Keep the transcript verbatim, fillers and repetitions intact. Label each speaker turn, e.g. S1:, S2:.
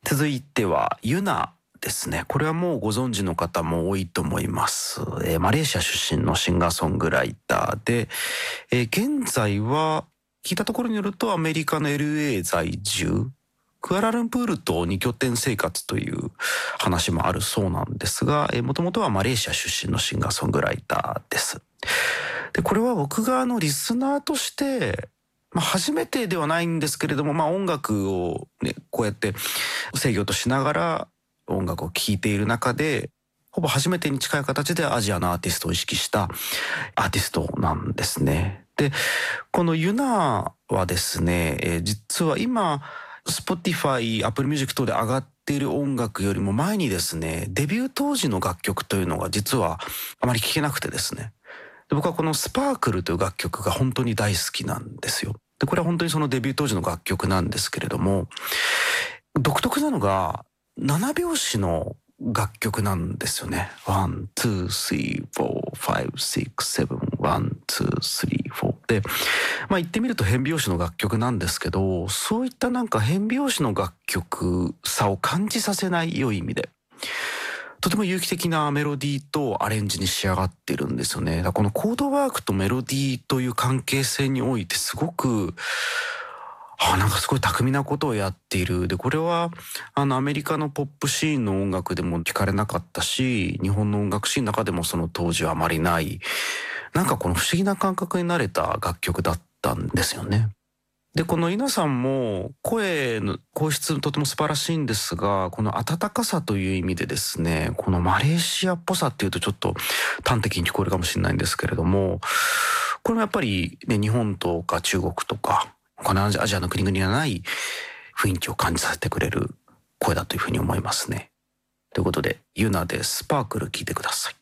S1: 続いてはユナですね。これはもうご存知の方も多いと思います。えーマレーシア出身のシンガーソングライターで、えー現在は聞いたところによるとアメリカの エルエー 在住、クアラルンプールとに拠点生活という話もあるそうなんですが、もともとはマレーシア出身のシンガーソングライターです。で、これは僕があのリスナーとして、まあ、初めてではないんですけれども、まあ、音楽を、ね、こうやって制御としながら音楽を聴いている中で、ほぼ初めてに近い形でアジアのアーティストを意識したアーティストなんですね。で、このユナはですね、えー実は今、Spotify、Apple Music 等で上がっている音楽よりも前にですね、デビュー当時の楽曲というのが実はあまり聴けなくてですね。で、僕はこのスパークルという楽曲が本当に大好きなんですよ。で、これは本当にそのデビュー当時の楽曲なんですけれども、独特なのがななびょうしの楽曲なんですよね。ワン、ツー、スリー、フォー、ファイブ、シックス、セブン、ワン、ツー、スリー、フォーで、まあ言ってみると変拍子の楽曲なんですけど、そういったなんか変拍子の楽曲さを感じさせない良い意味で、とても有機的なメロディーとアレンジに仕上がっているんですよね。だからこのコードワークとメロディーという関係性においてすごく、あ、なんかすごい巧みなことをやっている。で、これはあのアメリカのポップシーンの音楽でも聞かれなかったし、日本の音楽シーンの中でもその当時はあまりない、なんかこの不思議な感覚に慣れた楽曲だったんですよね。で、このイナさんも声の声質とても素晴らしいんですが、この温かさという意味でですね、このマレーシアっぽさっていうとちょっと端的に聞こえるかもしれないんですけれども、これもやっぱりね、日本とか中国とか他のアジアの国々にはない雰囲気を感じさせてくれる声だというふうに思いますね。ということで、ユナでスパークル聞いてください。